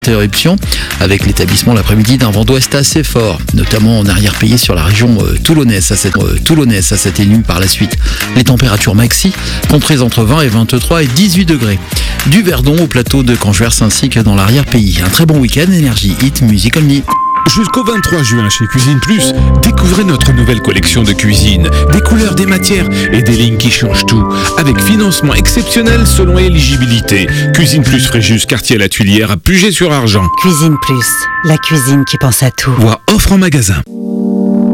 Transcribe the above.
Éruption avec l'établissement l'après-midi d'un vent d'ouest assez fort, notamment en arrière-pays sur la région toulonnaise. Ça s'atténue par la suite. Les températures maxi comprises entre 20 et 23 et 18 degrés. Du Verdon au plateau de Canjuers ainsi que dans l'arrière-pays. Un très bon week-end, Énergie Hit Music Only. Jusqu'au 23 juin chez Cuisine Plus, découvrez notre nouvelle collection de cuisine, des couleurs, des matières et des lignes qui changent tout, avec financement exceptionnel selon éligibilité. Cuisine Plus Fréjus, quartier La Tuilière à Puget-sur-Argent. Cuisine Plus, la cuisine qui pense à tout. Voire offre en magasin.